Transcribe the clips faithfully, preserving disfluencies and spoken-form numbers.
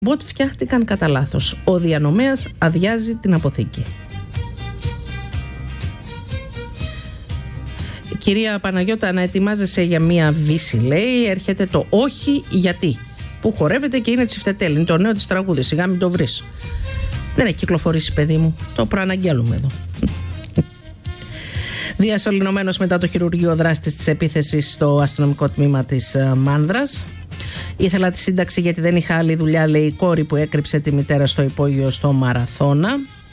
Μποτ φτιάχτηκαν κατά λάθος. Ο διανομέας αδειάζει την αποθήκη. Κυρία Παναγιώτα, να ετοιμάζεσαι για μία βύση, λέει. Έρχεται το όχι γιατί, που χορεύεται και είναι τσιφτετέλ. Είναι το νέο της τραγούδι. Σιγά μην το βρεις. Δεν έχει κυκλοφορήσει, παιδί μου. Το προαναγγέλουμε εδώ. Διασωληνωμένος μετά το χειρουργείο δράστης της επίθεσης στο αστυνομικό τμήμα της Μάνδρας. Ήθελα τη σύνταξη γιατί δεν είχα άλλη δουλειά, λέει η κόρη που έκρυψε τη μητέρα στο υπόγειο στο Μαραθώνα.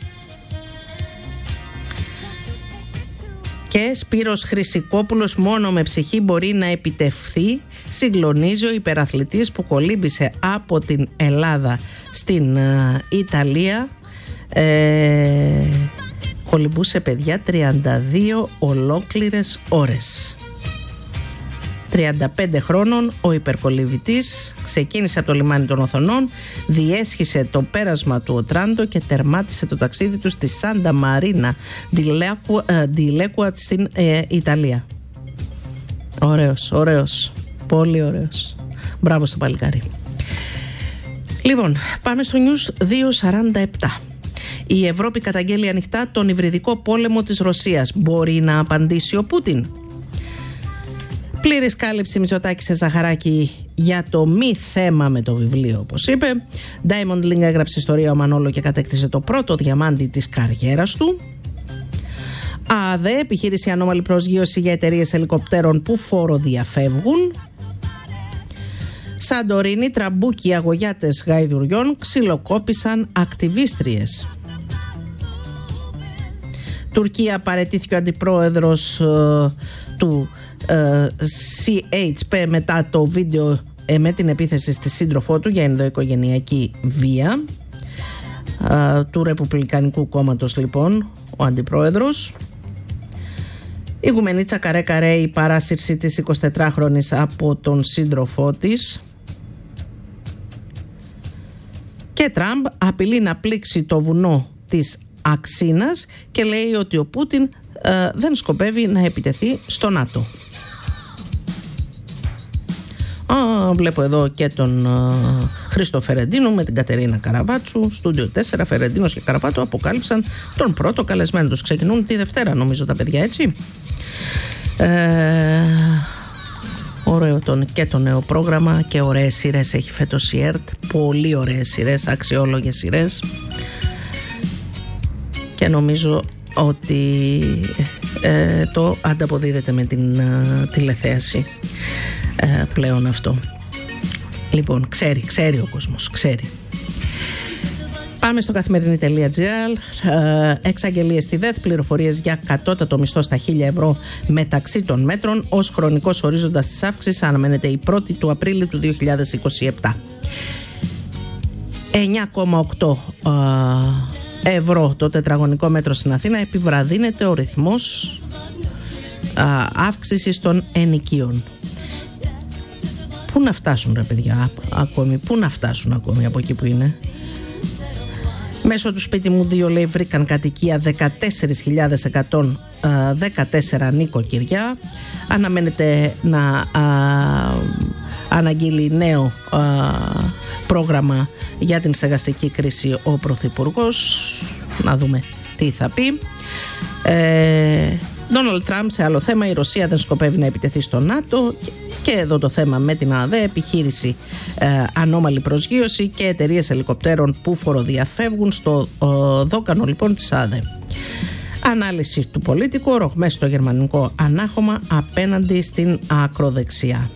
Και Σπύρος Χρυσικόπουλος, μόνο με ψυχή μπορεί να επιτευχθεί, συγκλονίζει ο υπεραθλητής που κολύμπησε από την Ελλάδα στην uh, Ιταλία. Ε, κολυμπούσε, παιδιά, τριάντα δύο ολόκληρες ώρες. τριάντα πέντε χρόνων ο υπερκολυβητής ξεκίνησε από το λιμάνι των Οθονών, διέσχισε το πέρασμα του Οτράντο και τερμάτισε το ταξίδι του στη Σάντα Μαρίνα ντι Λέκουα στην ε, Ιταλία. Ωραίος, ωραίος, πολύ ωραίος. Μπράβο στο παλικάρι. Λοιπόν, πάμε στο News δύο σαράντα επτά. Η Ευρώπη καταγγέλει ανοιχτά τον υβριδικό πόλεμο της Ρωσίας. Μπορεί να απαντήσει ο Πούτιν? Πλήρης κάλυψη Μητσοτάκη σε Ζαχαράκη για το μη θέμα με το βιβλίο, όπως είπε. Diamond Link έγραψε ιστορία ο Μανόλο και κατέκτησε το πρώτο διαμάντι της καριέρας του. ΑΔΕ, επιχείρηση ανώμαλη προσγείωση για εταιρείες ελικοπτέρων που φοροδιαφεύγουν. Σαντορίνη, τραμπούκι, αγωγιάτες γαϊδουριών ξυλοκόπησαν ακτιβίστριες. Τουρκία, παραιτήθηκε ο αντιπρόεδρος ε, του σι έιτς πι μετά το βίντεο ε, με την επίθεση στη σύντροφό του για ενδοοικογενειακή βία. ε, του Ρεπουμπλικανικού κόμματος, λοιπόν, ο αντιπρόεδρος. Η Γουμενίτσα καρέ καρέ, η παράσυρση της εικοσιτετράχρονης από τον σύντροφό της. Και Τραμπ απειλεί να πλήξει το βουνό της Αξίνας και λέει ότι ο Πούτιν ε, δεν σκοπεύει να επιτεθεί στο ΝΑΤΟ. Α, βλέπω εδώ και τον uh, Χρήστο Φερεντίνο με την Κατερίνα Καραβάτσου. Στούντιο τέσσερα, Φερεντίνος και Καραβάτου αποκάλυψαν τον πρώτο καλεσμένο τους. Ξεκινούν τη Δευτέρα, νομίζω, τα παιδιά, έτσι. Ε, ωραίο τον, και το νέο πρόγραμμα και ωραίες σειρές έχει φέτος η ΕΡΤ. Πολύ ωραίες σειρές, αξιόλογες σειρές. Και νομίζω ότι ε, το ανταποδίδεται με την ε, τηλεθέαση ε, πλέον αυτό. Λοιπόν, ξέρει, ξέρει ο κόσμος, ξέρει. Πάμε στο καθημερινή.gr. ε, Εξαγγελίες στη ΔΕΘ, πληροφορίες για κατώτατο μισθό στα χίλια ευρώ μεταξύ των μέτρων. Ως χρονικός ορίζοντας της αύξησης αναμένεται η πρώτη του Απρίλη του δύο χιλιάδες είκοσι επτά. εννιά κόμμα οκτώ ε, ευρώ το τετραγωνικό μέτρο στην Αθήνα. Επιβραδύνεται ο ρυθμός α, αύξησης των ενοικίων. Πού να φτάσουν, ρε παιδιά, ακόμη, πού να φτάσουν ακόμη από εκεί που είναι. Μέσω του σπίτι μου δύο, λέει, βρήκαν κατοικία δεκατέσσερις χιλιάδες εκατόν δεκατέσσερα νοικοκυριά. Αναμένεται να α, αναγγείλει νέο α, πρόγραμμα για την στεγαστική κρίση ο Πρωθυπουργός. Να δούμε τι θα πει. Ντόναλντ Τραμπ σε άλλο θέμα. Η Ρωσία δεν σκοπεύει να επιτεθεί στο ΝΑΤΟ. Και εδώ το θέμα με την ΑΔΕ, επιχείρηση ε, ανώμαλη προσγείωση και εταιρείες ελικοπτέρων που φοροδιαφεύγουν στο ε, δόκανο, λοιπόν, της ΑΔΕ. Ανάλυση του πολίτικου, ρογμές στο γερμανικό ανάχωμα απέναντι στην ακροδεξιά.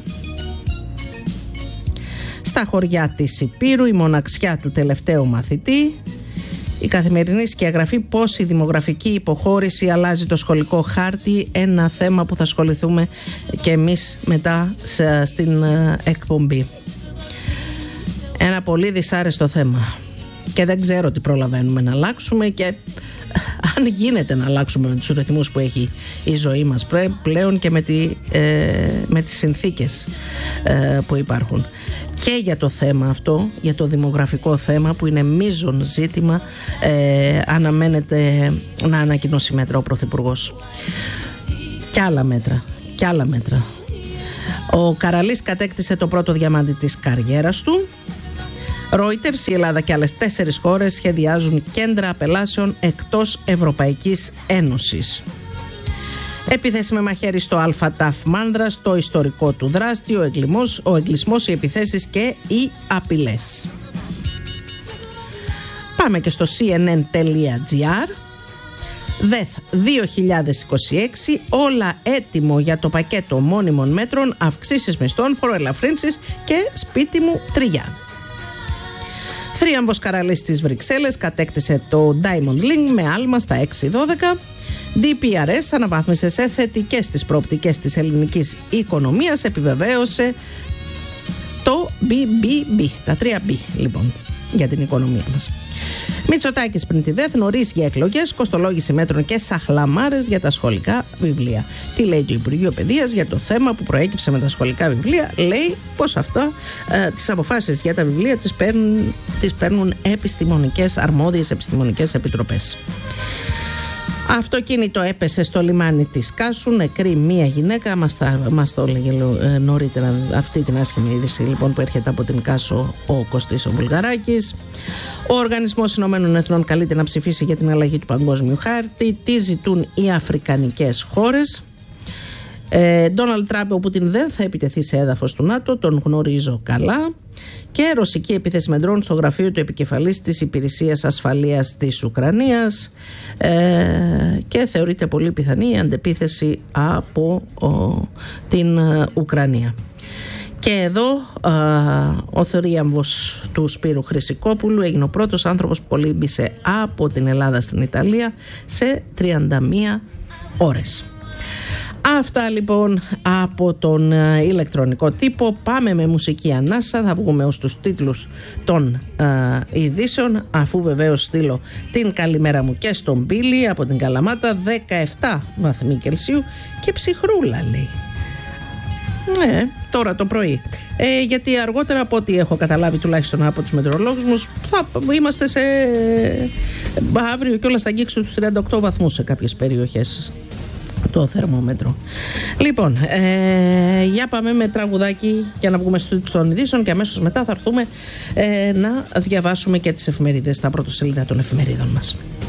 Στα χωριά της Υπήρου, η μοναξιά του τελευταίου μαθητή. Η καθημερινή σκιαγραφή, πώς η δημογραφική υποχώρηση αλλάζει το σχολικό χάρτη, ένα θέμα που θα ασχοληθούμε και εμείς μετά στην εκπομπή. Ένα πολύ δυσάρεστο θέμα και δεν ξέρω τι προλαβαίνουμε να αλλάξουμε και αν γίνεται να αλλάξουμε με τους ρυθμούς που έχει η ζωή μας πλέον και με, τη, ε, με τις συνθήκες ε, που υπάρχουν. Και για το θέμα αυτό, για το δημογραφικό θέμα που είναι μείζον ζήτημα, ε, αναμένεται να ανακοινώσει μέτρα ο Πρωθυπουργός. Κι άλλα μέτρα, κι άλλα μέτρα. Ο Καραλής κατέκτησε το πρώτο διαμάντι της καριέρας του. Reuters, η Ελλάδα και άλλες τέσσερις χώρες σχεδιάζουν κέντρα απελάσεων εκτός Ευρωπαϊκής Ένωσης. Επίθεση με μαχαίρι στο ΑΤΑΦ Μάνδρας, το ιστορικό του δράστη, ο εγκλισμός, ο εγκλισμός, οι επιθέσεις και οι απειλές. Πάμε και στο σι εν εν τελεία τζι άρ. ΔΕΘ δύο χιλιάδες είκοσι έξι, όλα έτοιμο για το πακέτο μόνιμων μέτρων, αυξήσεις μισθών, φοροελαφρύνσεις και σπίτι μου τριγιά. Θρίαμβος Καραλής στις Βρυξέλλες κατέκτησε το Diamond Link με άλμα στα έξι δώδεκα. ντι πι αρ ες αναβάθμισε σε θετικές τις προοπτικές της ελληνικής οικονομίας, επιβεβαίωσε το μπι μπι μπι, τα τρία μπι λοιπόν για την οικονομία μας. Μητσοτάκης πριν τη ΔΕΘ, νωρίς για εκλογές, κοστολόγηση μέτρων και σαχλαμάρες για τα σχολικά βιβλία. Τι λέει το Υπουργείο Παιδείας για το θέμα που προέκυψε με τα σχολικά βιβλία? Λέει πως αυτά ε, τις αποφάσεις για τα βιβλία τις παίρνουν, τις παίρνουν επιστημονικές, αρμόδιες επιστημονικές επιτροπές. Αυτοκίνητο έπεσε στο λιμάνι της Κάσου, νεκρή μία γυναίκα. Μας, τα, μας το έλεγε ε, νωρίτερα αυτή την άσχημη είδηση λοιπόν που έρχεται από την Κάσο ο Κωστής ο Βουλγαράκης. Ο Οργανισμός Ηνωμένων Εθνών καλείται να ψηφίσει για την αλλαγή του παγκόσμιου χάρτη. Τι ζητούν οι αφρικανικές χώρες? Ντόναλντ Τραμπ, ο Πούτιν δεν θα επιτεθεί σε έδαφος του ΝΑΤΟ, τον γνωρίζω καλά. Και ρωσική επίθεση με ντρόουν στο γραφείο του επικεφαλής της Υπηρεσίας Ασφαλείας της Ουκρανίας, ε, και θεωρείται πολύ πιθανή η αντεπίθεση από ο, την ε, Ουκρανία. Και εδώ ε, ο θρίαμβος του Σπύρου Χρυσικόπουλου, έγινε ο πρώτος άνθρωπος που κολύμπησε από την Ελλάδα στην Ιταλία σε τριάντα μία ώρες. Αυτά λοιπόν από τον ε, ηλεκτρονικό τύπο. Πάμε με μουσική ανάσα. Θα βγούμε ως τους τίτλους των ε, ειδήσεων, αφού βεβαίως στείλω την καλημέρα μου και στον Μπίλη από την Καλαμάτα. Δεκαεπτά βαθμοί Κελσίου και ψυχρούλα λέει. Ναι, τώρα το πρωί. Ε, γιατί αργότερα από ό,τι έχω καταλάβει τουλάχιστον από τους μετεωρολόγους μου, θα είμαστε σε αύριο και όλα θα αγγίξει τους τριάντα οκτώ βαθμούς σε κάποιες περιοχές το θερμόμετρο. Λοιπόν, ε, για πάμε με τραγουδάκι για να βγούμε στους των ειδήσεων και αμέσως μετά θα έρθουμε ε, να διαβάσουμε και τις εφημερίδες, τα πρωτοσέλιδα των εφημερίδων μας.